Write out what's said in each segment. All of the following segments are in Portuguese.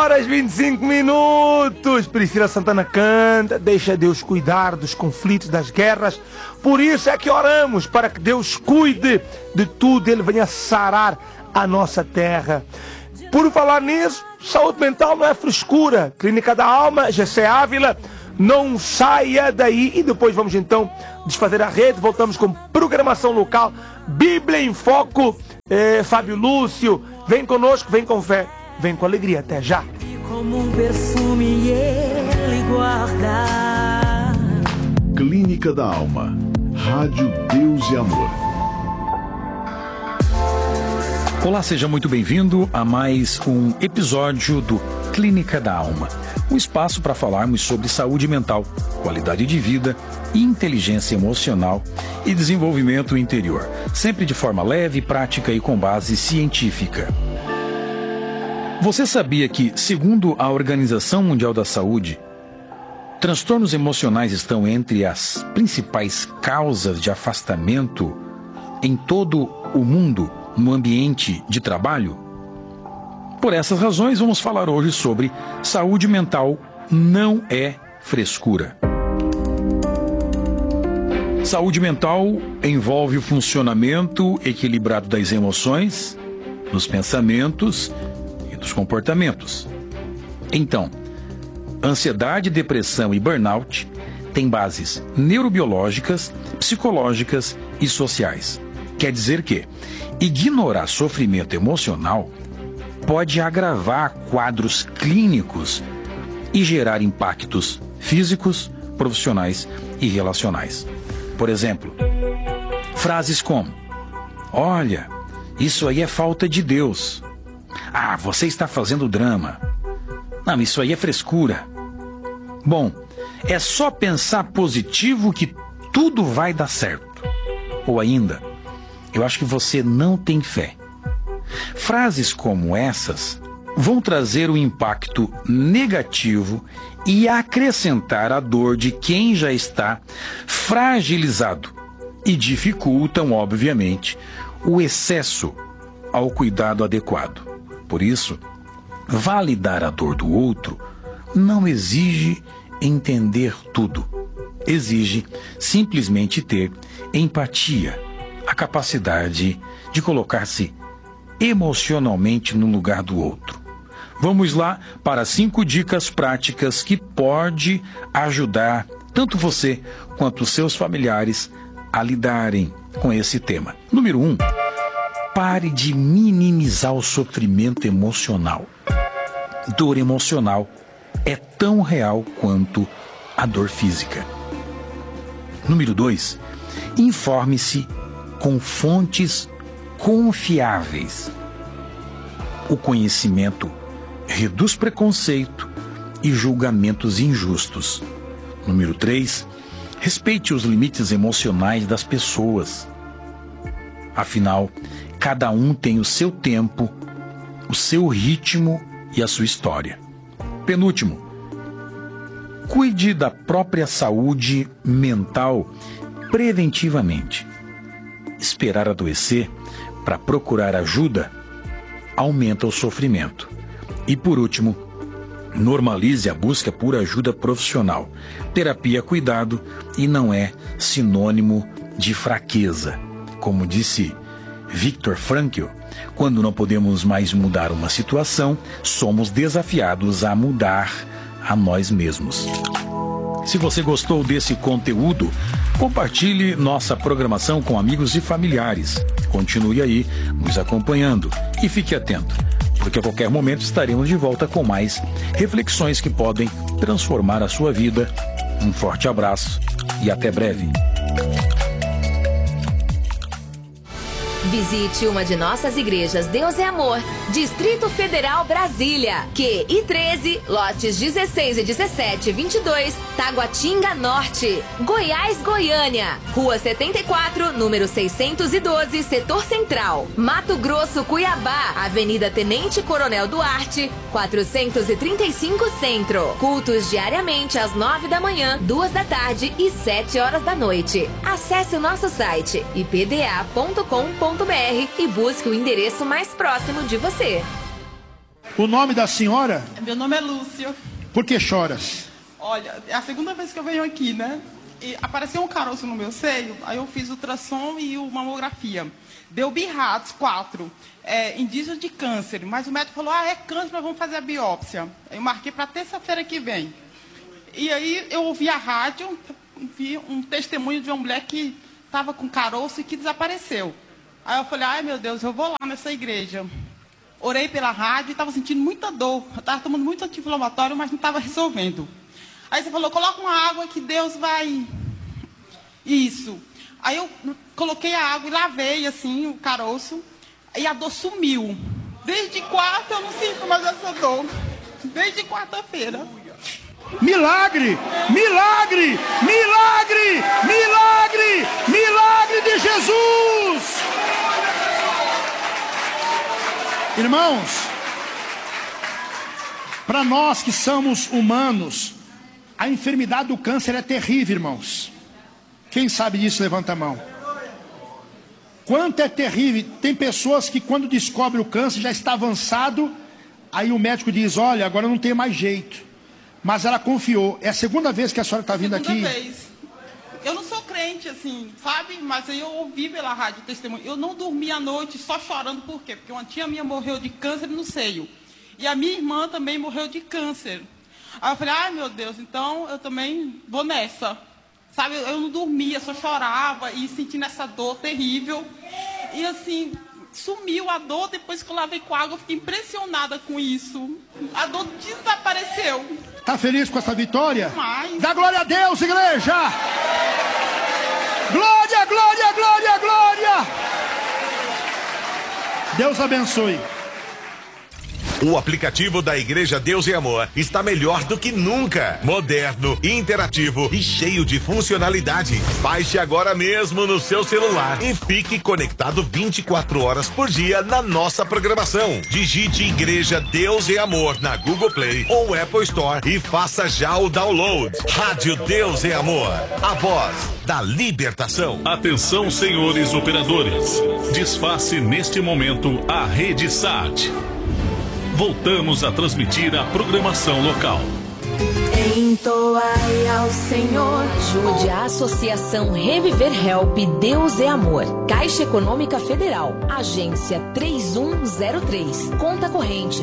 horas 25 minutos. Priscila Santana canta, deixa Deus cuidar dos conflitos, das guerras. Por isso é que oramos para que Deus cuide de tudo, Ele venha sarar a nossa terra. Por falar nisso, saúde mental não é frescura. Clínica da Alma, Gessé Ávila, não saia daí. E depois vamos então desfazer a rede, voltamos com programação local, Bíblia em Foco. Fábio Lúcio, vem conosco, vem com fé, vem com alegria, até já. Como um perfume ele guarda. Clínica da Alma, Rádio Deus e Amor. Olá, seja muito bem-vindo a mais um episódio do Clínica da Alma, um espaço para falarmos sobre saúde mental, qualidade de vida, inteligência emocional e desenvolvimento interior, sempre de forma leve, prática e com base científica. Você sabia que, segundo a Organização Mundial da Saúde, transtornos emocionais estão entre as principais causas de afastamento em todo o mundo no ambiente de trabalho? Por essas razões, vamos falar hoje sobre saúde mental não é frescura. Saúde mental envolve o funcionamento equilibrado das emoções, dos pensamentos e dos comportamentos. Então, ansiedade, depressão e burnout têm bases neurobiológicas, psicológicas e sociais. Quer dizer que ignorar sofrimento emocional pode agravar quadros clínicos e gerar impactos físicos, profissionais e relacionais. Por exemplo, frases como: olha, isso aí é falta de Deus. Ah, você está fazendo drama. Não, isso aí é frescura. Bom, é só pensar positivo que tudo vai dar certo. Ou ainda, eu acho que você não tem fé. Frases como essas vão trazer um impacto negativo e acrescentar a dor de quem já está fragilizado e dificultam, obviamente, o excesso ao cuidado adequado. Por isso, validar a dor do outro não exige entender tudo. Exige simplesmente ter empatia, a capacidade de colocar-se emocionalmente no lugar do outro. Vamos lá para 5 dicas práticas que pode ajudar tanto você quanto os seus familiares a lidarem com esse tema. Número 1, pare de minimizar o sofrimento emocional. Dor emocional é tão real quanto a dor física. Número 2, informe-se com fontes confiáveis. O conhecimento reduz preconceito e julgamentos injustos. Número 3, respeite os limites emocionais das pessoas. Afinal, cada um tem o seu tempo, o seu ritmo e a sua história. Penúltimo, cuide da própria saúde mental preventivamente. Esperar adoecer para procurar ajuda aumenta o sofrimento. E por último, normalize a busca por ajuda profissional. Terapia é cuidado e não é sinônimo de fraqueza. Como disse Viktor Frankl, quando não podemos mais mudar uma situação, somos desafiados a mudar a nós mesmos. Se você gostou desse conteúdo, compartilhe nossa programação com amigos e familiares. Continue aí nos acompanhando e fique atento, porque a qualquer momento estaremos de volta com mais reflexões que podem transformar a sua vida. Um forte abraço e até breve. Visite uma de nossas igrejas Deus é Amor, Distrito Federal, Brasília, QI 13, lotes 16 e 17, 22, Taguatinga Norte, Goiás, Goiânia, Rua 74, número 612, Setor Central, Mato Grosso, Cuiabá, Avenida Tenente Coronel Duarte, 435 Centro. Cultos diariamente às 9 da manhã, 2 da tarde e 7 horas da noite. Acesse o nosso site ipda.com.br e busque o endereço mais próximo de você. O nome da senhora? Meu nome é Lúcia. Por que choras? Olha, é a segunda vez que eu venho aqui, né? E apareceu um caroço no meu seio, aí eu fiz ultrassom e mamografia. Deu BRAF 4, indício de câncer. Mas o médico falou, é câncer, mas vamos fazer a biópsia. Eu marquei para terça-feira que vem. E aí eu ouvi a rádio, vi um testemunho de uma mulher que estava com caroço e que desapareceu. Aí eu falei, ai meu Deus, eu vou lá nessa igreja. Orei pela rádio e estava sentindo muita dor. Eu estava tomando muito anti-inflamatório, mas não estava resolvendo. Aí você falou, coloca uma água que Deus vai... Isso. Aí eu coloquei a água e lavei, assim, o caroço. E a dor sumiu. Desde quarta eu não sinto mais essa dor. Desde quarta-feira. Milagre! Milagre! Milagre! Milagre! Milagre de Jesus! Irmãos, para nós que somos humanos, a enfermidade do câncer é terrível, irmãos. Quem sabe disso, levanta a mão. Quanto é terrível. Tem pessoas que quando descobre o câncer já está avançado. Aí o médico diz, olha, agora não tem mais jeito. Mas ela confiou. É a segunda vez que a senhora está vindo aqui? Segunda vez. Eu não sou crente, assim, sabe? Mas aí eu ouvi pela rádio testemunho. Eu não dormi à noite só chorando. Por quê? Porque uma tia minha morreu de câncer no seio. E a minha irmã também morreu de câncer. Aí eu falei, ai meu Deus, então eu também vou nessa. Sabe, eu não dormia, só chorava e sentindo essa dor terrível. E assim, sumiu a dor, depois que eu lavei com água, eu fiquei impressionada com isso. A dor desapareceu. Tá feliz com essa vitória? Demais. Dá glória a Deus, igreja! Glória, glória, glória, glória! Deus abençoe. O aplicativo da Igreja Deus e Amor está melhor do que nunca. Moderno, interativo e cheio de funcionalidade. Baixe agora mesmo no seu celular e fique conectado 24 horas por dia na nossa programação. Digite Igreja Deus e Amor na Google Play ou Apple Store e faça já o download. Rádio Deus e Amor, a voz da libertação. Atenção, senhores operadores. Desface neste momento a rede SAT. Voltamos a transmitir a programação local. Entoai ao Senhor. Ajude a Associação Reviver Help Deus é Amor. Caixa Econômica Federal. Agência 3103. Conta corrente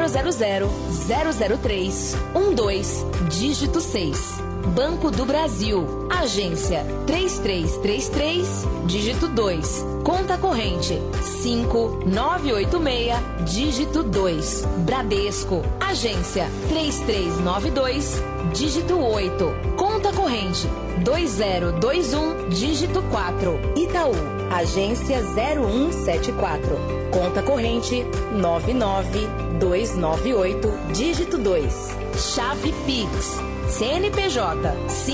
000-003-12, dígito 6. Banco do Brasil. Agência 3333, dígito 2. Conta corrente 5986, dígito 2. Bradesco. Agência 3392, dígito 8. Conta corrente 2021, dígito 4. Itaú. Agência 0174. Conta corrente 99298, dígito 2. Chave Pix. CNPJ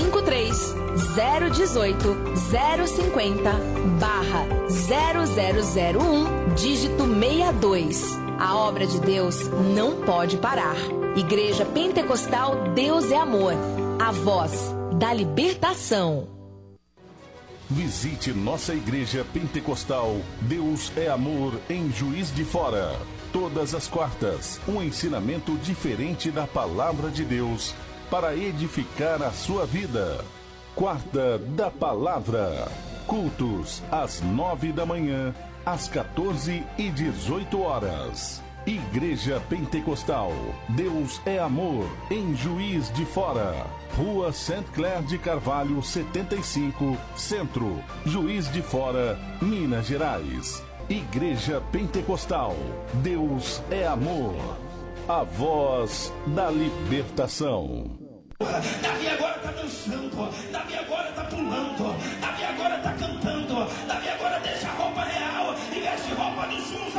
53-018-050-0001, dígito 62. A obra de Deus não pode parar. Igreja Pentecostal Deus é Amor, a voz da libertação. Visite nossa Igreja Pentecostal Deus é Amor em Juiz de Fora. Todas as quartas, um ensinamento diferente da palavra de Deus para edificar a sua vida. Quarta da Palavra. Cultos às 9 da manhã, às 14 e 18 horas. Igreja Pentecostal Deus é Amor em Juiz de Fora. Rua Saint Clair de Carvalho 75, Centro, Juiz de Fora, Minas Gerais. Igreja Pentecostal Deus é Amor, a voz da libertação. Davi agora tá dançando, Davi agora tá pulando,